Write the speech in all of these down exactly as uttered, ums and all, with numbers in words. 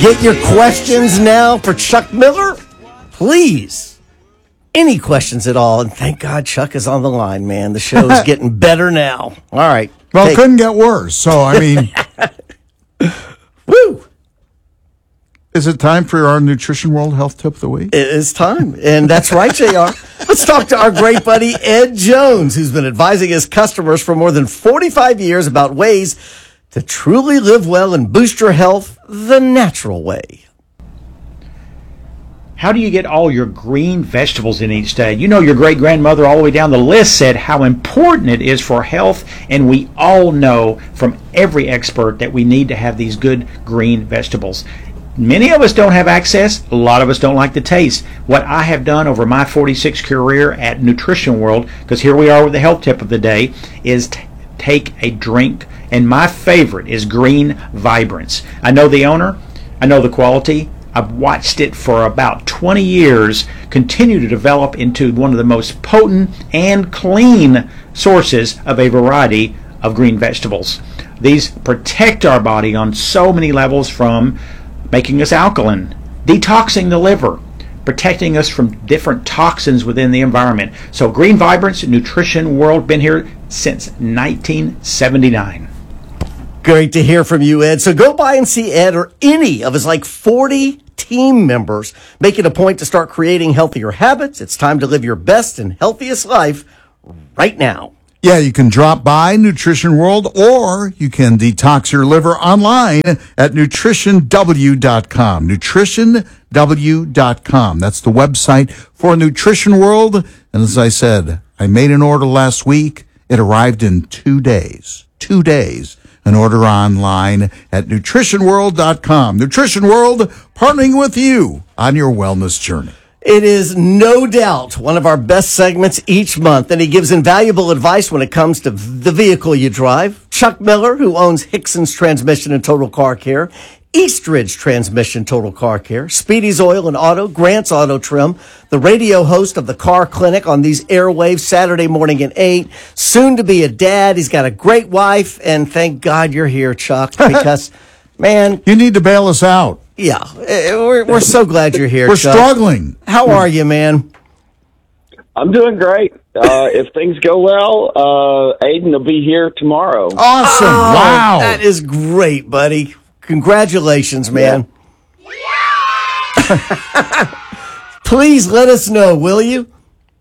Get your questions now for Chuck Miller, please. Any questions at all. And thank God Chuck is on the line, man. The show is getting better now. All right. Well, Take- it couldn't get worse. So, I mean. Woo! Is it time for our Nutrition World Health Tip of the Week? It is time. And that's right, J R. Let's talk to our great buddy, Ed Jones, who's been advising his customers for more than forty-five years about ways to truly live well and boost your health the natural way. How do you get all your green vegetables in each day? You know, your great-grandmother all the way down the list said how important it is for health, and we all know from every expert that we need to have these good green vegetables. Many of us don't have access. A lot of us don't like the taste. What I have done over my forty-six career at Nutrition World, because here we are with the health tip of the day, is t- take a drink. And my favorite is Green Vibrance. I know the owner. I know the quality. I've watched it for about twenty years continue to develop into one of the most potent and clean sources of a variety of green vegetables. These protect our body on so many levels, from making us alkaline, detoxing the liver, protecting us from different toxins within the environment. So Green Vibrance, Nutrition World, been here since nineteen seventy-nine. Great to hear from you, Ed. So go by and see Ed or any of his like forty team members. Make it a point to start creating healthier habits. It's time to live your best and healthiest life right now. Yeah, you can drop by Nutrition World, or you can detox your liver online at nutrition w dot com. nutrition w dot com. That's the website for Nutrition World. And as I said, I made an order last week. It arrived in two days. Two days. An order online at nutrition world dot com. Nutrition World, partnering with you on your wellness journey. It is no doubt one of our best segments each month, and he gives invaluable advice when it comes to the vehicle you drive. Chuck Miller, who owns Hickson's Transmission and Total Car Care, Eastridge Transmission Total Car Care, Speedy's Oil and Auto, Grant's Auto Trim, the radio host of the Car Clinic on these airwaves Saturday morning at eight, soon to be a dad. He's got a great wife, and thank God you're here, Chuck, because, man. You need to bail us out. Yeah, we're, we're so glad you're here, We're Chuck. struggling. How are you, man? I'm doing great. Uh, if things go well, uh, Aiden will be here tomorrow. Awesome. Oh, wow. That is great, buddy. Congratulations, man. Yeah. Please let us know, will you?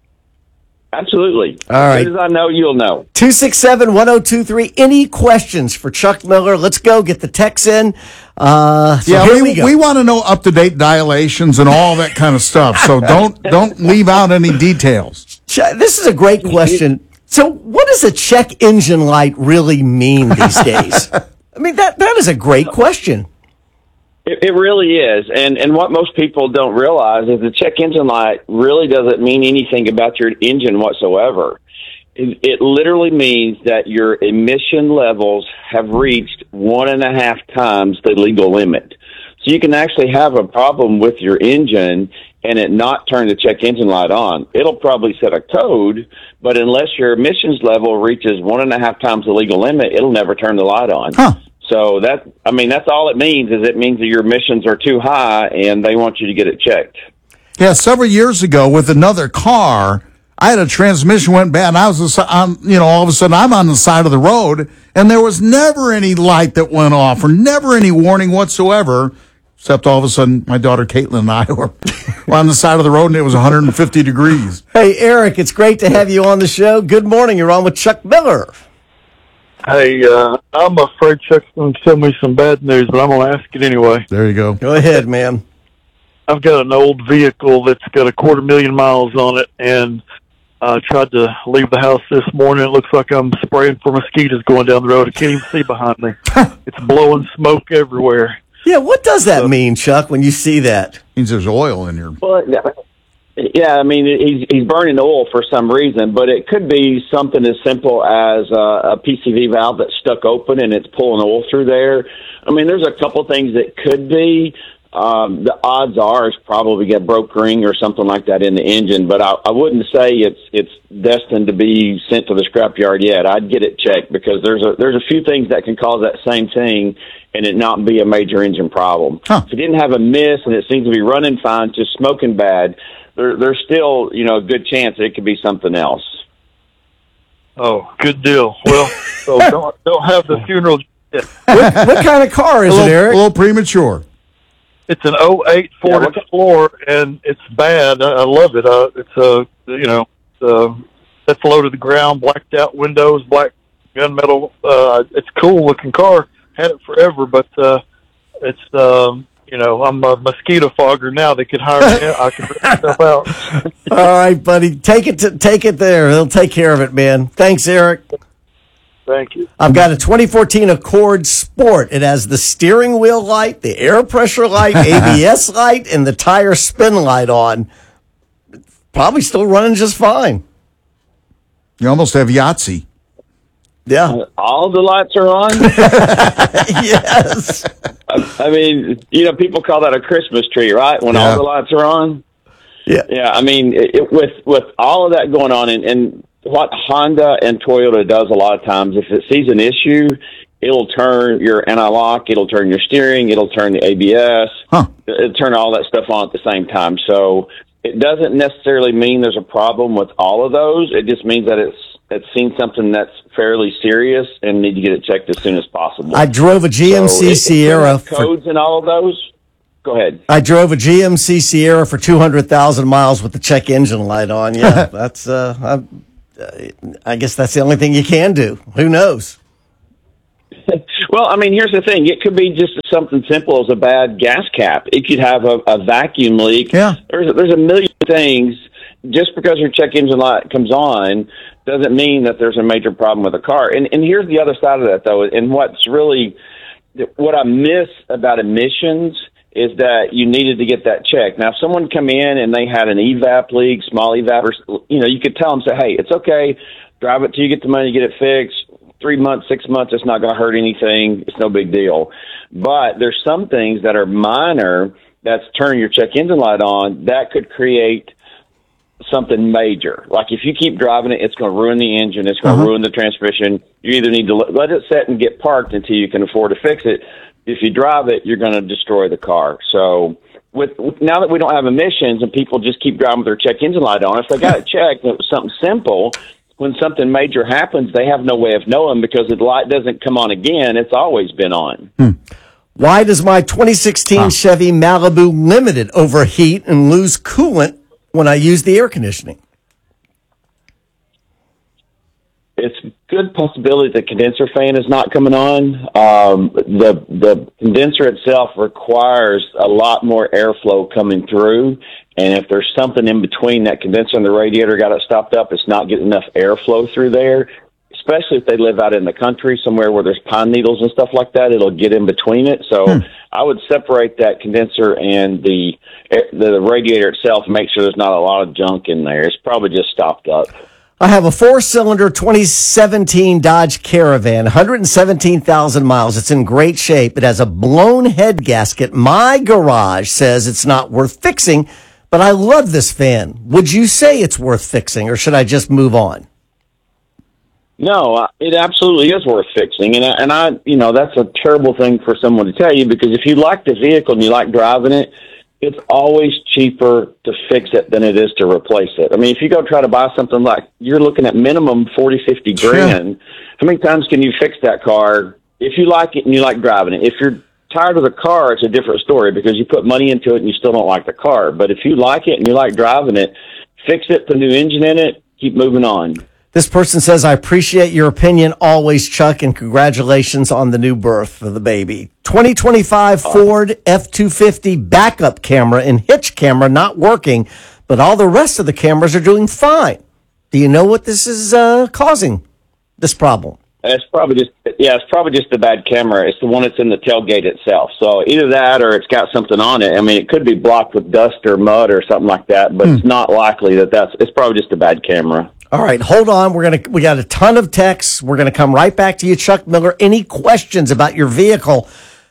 Absolutely. All right. As soon as I know, you'll know. two six seven, one oh two three. Any questions for Chuck Miller? Let's go. Get the texts in. Uh, so yeah, here we, we go. we want to know up-to-date dilations and all that kind of stuff. So don't don't leave out any details. This is a great question. So what does a check engine light really mean these days? I mean, that that is a great question. It, it really is. And, and what most people don't realize is the check engine light really doesn't mean anything about your engine whatsoever. It, it literally means that your emission levels have reached one and a half times the legal limit. So you can actually have a problem with your engine and it not turn the check engine light on. It'll probably set a code, but unless your emissions level reaches one and a half times the legal limit, it'll never turn the light on. Huh. So that, I mean, that's all it means, is it means that your emissions are too high and they want you to get it checked. Yeah, several years ago with another car, I had a transmission went bad. And I was on, you know, all of a sudden I'm on the side of the road, and there was never any light that went off, or never any warning whatsoever. Except all of a sudden, my daughter Caitlin and I were, were on the side of the road, and it was one hundred fifty degrees. Hey, Eric, it's great to have you on the show. Good morning. You're on with Chuck Miller. Hey, uh, I'm afraid Chuck's going to tell me some bad news, but I'm going to ask it anyway. There you go. Go ahead, man. I've got an old vehicle that's got a quarter million miles on it, and I uh, tried to leave the house this morning. It looks like I'm spraying for mosquitoes going down the road. I can't even see behind me. It's blowing smoke everywhere. Yeah, what does that mean, Chuck, when you see that? It means there's oil in your... Well, yeah, I mean, he's he's burning oil for some reason, but it could be something as simple as uh, a P C V valve that's stuck open and it's pulling oil through there. I mean, there's a couple things that could be. um, the odds are it's probably get broke ring or something like that in the engine. But I, I wouldn't say it's it's destined to be sent to the scrapyard yet. I'd get it checked because there's a there's a few things that can cause that same thing and it not be a major engine problem. Huh. If it didn't have a miss and it seems to be running fine, just smoking bad, there, there's still you know a good chance that it could be something else. Oh, good deal. Well, so don't don't have the funeral yet. What, what kind of car is a it, little, Eric? a little premature. It's an oh eight Ford Yeah, what- Explorer, and it's bad. I, I love it. Uh, it's a uh, you know, uh, that's low to the ground, blacked out windows, black gunmetal. Uh, it's a cool looking car. Had it forever, but uh, it's um, you know, I'm a mosquito fogger now. They could hire me. I can rip myself out. All right, buddy. Take it to, take it there. They'll take care of it, man. Thanks, Eric. Thank you. I've got a twenty fourteen Accord Sport. It has the steering wheel light, the air pressure light, A B S light, and the tire spin light on. Probably still running just fine. You almost have Yahtzee. Yeah. All the lights are on. Yes. I mean, you know, people call that a Christmas tree, right? When Yeah. all the lights are on. Yeah. Yeah, I mean, it, it, with with all of that going on, and, and what Honda and Toyota does a lot of times, if it sees an issue, it'll turn your anti-lock, it'll turn your steering, it'll turn the A B S, Huh. it'll turn all that stuff on at the same time. So it doesn't necessarily mean there's a problem with all of those. It just means that it's it's seen something that's fairly serious and need to get it checked as soon as possible. I drove a G M C So it- it Sierra. has For, codes and all of those. Go ahead. I drove a G M C Sierra for two hundred thousand miles with the check engine light on. Yeah, that's. Uh, I, I guess that's the only thing you can do. Who knows? Well, I mean, here's the thing. It could be just something simple as a bad gas cap. It could have a, a vacuum leak. Yeah. There's, there's a million things. Just because your check engine light comes on doesn't mean that there's a major problem with the car. And, and here's the other side of that, though. And what's really, what I miss about emissions is that you needed to get that checked. Now, if someone come in and they had an E V A P leak, small E V A P, or, you know, you could tell them, say, hey, it's okay. Drive it till you get the money, get it fixed. Three months, six months, it's not going to hurt anything. It's no big deal. But there's some things that are minor that's turning your check engine light on that could create something major. Like if you keep driving it, it's going to ruin the engine. It's going to Uh-huh. ruin the transmission. You either need to let, let it sit and get parked until you can afford to fix it. If you drive it, you're going to destroy the car. So with, with now that we don't have emissions and people just keep driving with their check engine light on, if they got it checked and it was something simple, when something major happens, they have no way of knowing because the light doesn't come on again. It's always been on. Hmm. Why does my twenty sixteen Huh. Chevy Malibu Limited overheat and lose coolant when I use the air conditioning? It's a good possibility the condenser fan is not coming on. Um, the the condenser itself requires a lot more airflow coming through, and if there's something in between that condenser and the radiator got it stopped up, it's not getting enough airflow through there. Especially if they live out in the country somewhere where there's pine needles and stuff like that, it'll get in between it. So Hmm. I would separate that condenser and the the radiator itself and make sure there's not a lot of junk in there. It's probably just stopped up. I have a four-cylinder twenty seventeen Dodge Caravan, one hundred seventeen thousand miles. It's in great shape. It has a blown head gasket. My garage says it's not worth fixing, but I love this van. Would you say it's worth fixing, or should I just move on? No, uh, it absolutely is worth fixing. And I, and I, you know, that's a terrible thing for someone to tell you because if you like the vehicle and you like driving it, it's always cheaper to fix it than it is to replace it. I mean, if you go try to buy something like, you're looking at minimum forty, fifty grand. How many times can you fix that car if you like it and you like driving it? If you're tired of the car, it's a different story because you put money into it and you still don't like the car. But if you like it and you like driving it, fix it, put a new engine in it, keep moving on. This person says, I appreciate your opinion always, Chuck, and congratulations on the new birth of the baby. twenty twenty-five Ford F two fifty backup camera and hitch camera not working, but all the rest of the cameras are doing fine. Do you know what this is uh, causing, this problem? It's probably just, yeah, it's probably just the bad camera. It's the one that's in the tailgate itself. So either that or it's got something on it. I mean, it could be blocked with dust or mud or something like that, but hmm. it's not likely that that's, it's probably just a bad camera. All right, hold on. We're gonna we got a ton of texts. We're gonna come right back to you, Chuck Miller. Any questions about your vehicle?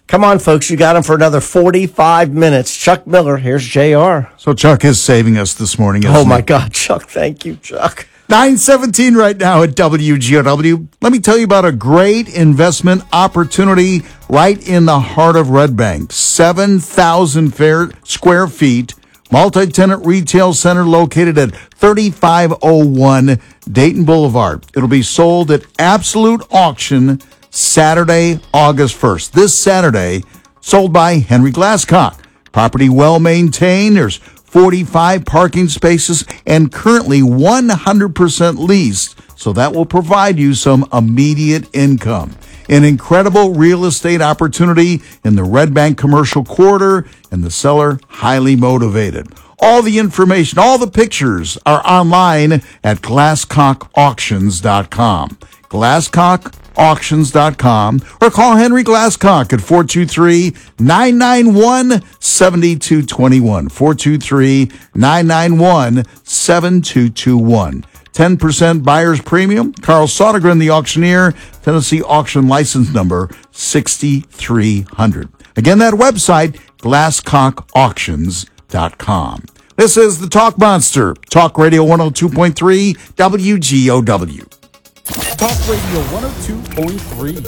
Come on, folks. You got him for another forty-five minutes. Chuck Miller. Here's J R. So Chuck is saving us this morning. Isn't Oh, my he? God, Chuck. Thank you, Chuck. nine seventeen right now at W G O W. Let me tell you about a great investment opportunity right in the heart of Red Bank. seven thousand fair square feet, multi-tenant retail center located at thirty-five oh one Dayton Boulevard. It'll be sold at absolute auction Saturday, August first. This Saturday, sold by Henry Glasscock. Property well maintained. There's forty-five parking spaces and currently one hundred percent leased. So that will provide you some immediate income. An incredible real estate opportunity in the Red Bank commercial corridor, and the seller highly motivated. All the information, all the pictures are online at glasscock auctions dot com. glasscock auctions dot com, or call Henry Glasscock at four two three, nine nine one, seven two two one. four two three, nine nine one, seven two two one. ten percent buyer's premium. Carl Sodergren, the auctioneer, Tennessee auction license number sixty-three hundred. Again, that website, glasscock auctions dot com. This is the Talk Monster, Talk Radio one oh two point three, W G O W. Talk Radio one oh two point three.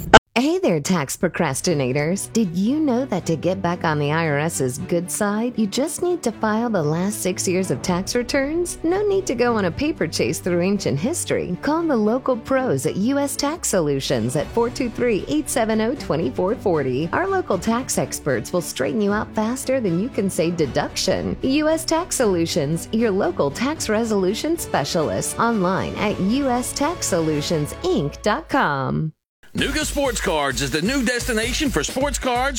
Hey there, tax procrastinators. Did you know that to get back on the IRS's good side, you just need to file the last six years of tax returns? No need to go on a paper chase through ancient history. Call the local pros at U S Tax Solutions at four two three, eight seven zero, two four four zero. Our local tax experts will straighten you out faster than you can say deduction. U S Tax Solutions, your local tax resolution specialist. Online at U S tax solutions inc dot com. Nuga Sports Cards is the new destination for sports cards,